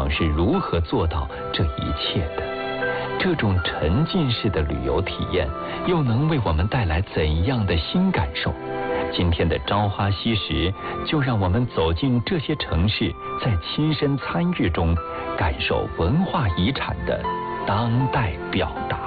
场是如何做到这一切的？这种沉浸式的旅游体验又能为我们带来怎样的新感受？今天的朝花夕拾就让我们走进这些城市，在亲身参与中感受文化遗产的当代表达。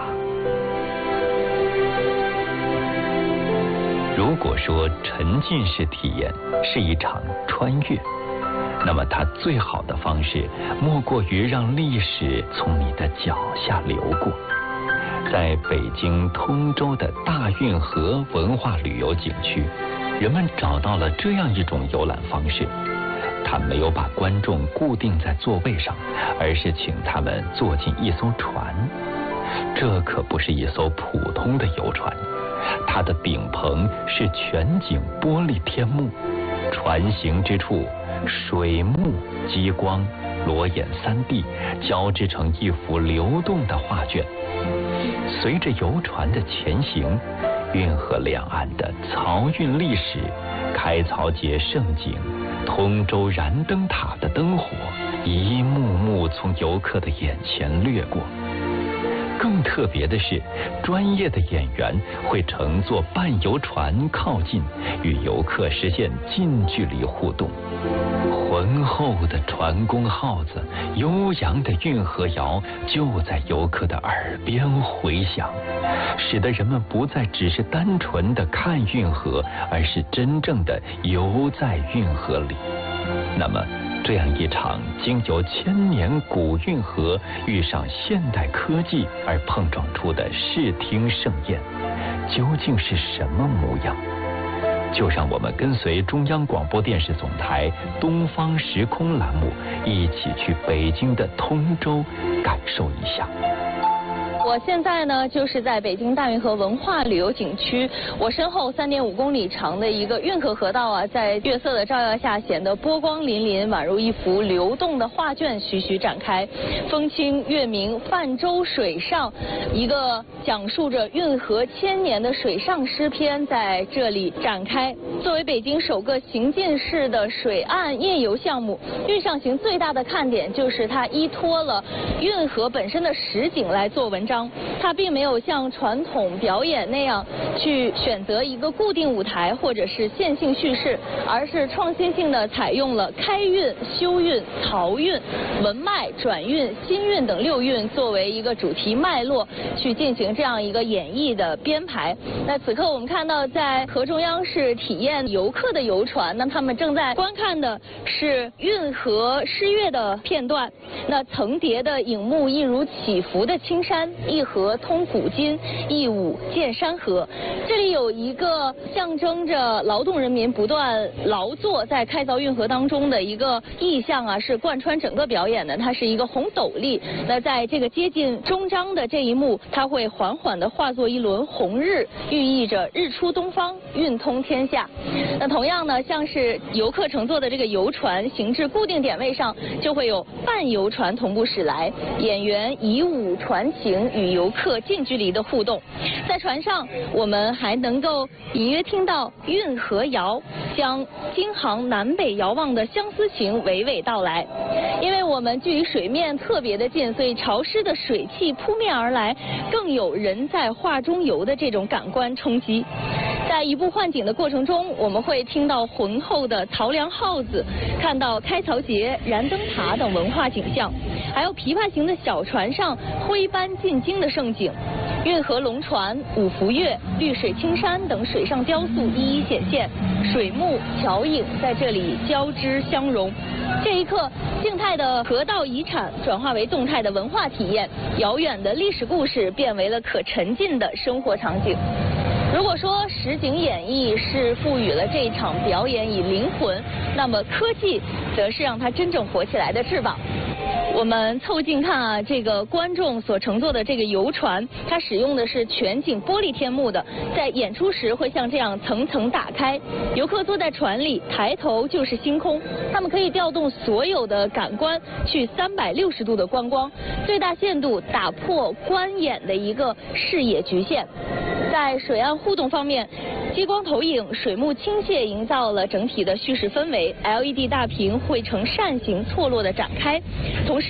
如果说沉浸式体验是一场穿越，那么它最好的方式莫过于让历史从你的脚下流过。在北京通州的大运河文化旅游景区，人们找到了这样一种游览方式，他没有把观众固定在座位上，而是请他们坐进一艘船。这可不是一艘普通的游船，它的顶棚是全景玻璃天幕，船行之处，水幕、激光、裸眼3D交织成一幅流动的画卷。随着游船的前行，运河两岸的漕运历史、开漕节盛景、通州燃灯塔的灯火，一幕幕从游客的眼前掠过。更特别的是，专业的演员会乘坐半游船靠近，与游客实现近距离互动。浑厚的船工号子，悠扬的运河谣就在游客的耳边回响，使得人们不再只是单纯的看运河，而是真正的游在运河里。那么这样一场经由1000年古运河遇上现代科技而碰撞出的视听盛宴，究竟是什么模样？就让我们跟随中央广播电视总台东方时空栏目，一起去北京的通州感受一下。 我现在呢，就是在北京大运河文化旅游景区，我身后3.5公里长的一个运河河道啊，在月色的照耀下显得波光粼粼，宛如一幅流动的画卷徐徐展开。风清月明，泛舟水上，一个讲述着运河1000年的水上诗篇在这里展开。作为北京首个行进式的水岸夜游项目，运上行最大的看点就是它依托了运河本身的实景来做文章。它并没有像传统表演那样去选择一个固定舞台或者是线性叙事，而是创新性的采用了开运、休运、漕运、文脉、转运、新运等6运作为一个主题脉络去进行这样一个演绎的编排。那此刻我们看到在河中央是体验游客的游船，那他们正在观看的是运河诗乐的片段。那层叠的影幕一如起伏的青山，一河通古今，一舞见山河。这里有一个象征着劳动人民不断劳作在开凿运河当中的一个意象啊，是贯穿整个表演的。它是一个红斗笠，那在这个接近终章的这一幕，它会缓缓地化作一轮红日，寓意着日出东方，运通天下。那同样呢，像是游客乘坐的这个游船行至固定点位上，就会有半游船同步驶来，演员以舞传情，与游客近距离的互动。在船上，我们还能够隐约听到运河谣，将京杭南北遥望的相思情娓娓道来。因为我们距离水面特别的近，所以潮湿的水汽扑面而来，更有人在画中游的这种感官冲击。在移步换景的过程中，我们会听到浑厚的漕粮号子，看到开漕节、燃灯塔等文化景象，还有琵琶形的小船上徽班进京的盛景。运河龙船、五福月、绿水青山等水上雕塑一一显现，水幕、桥影在这里交织相融。这一刻，静态的河道遗产转化为动态的文化体验，遥远的历史故事变为了可沉浸的生活场景。如果说实景演绎是赋予了这一场表演以灵魂，那么科技则是让它真正活起来的翅膀。我们凑近看啊，这个观众所乘坐的这个游船，它使用的是全景玻璃天幕的，在演出时会像这样层层打开。游客坐在船里，抬头就是星空，他们可以调动所有的感官去360度的观光，最大限度打破观演的一个视野局限。在水岸互动方面，激光投影、水幕倾泻营造了整体的叙事氛围，LED 大屏会呈扇形错落的展开，同时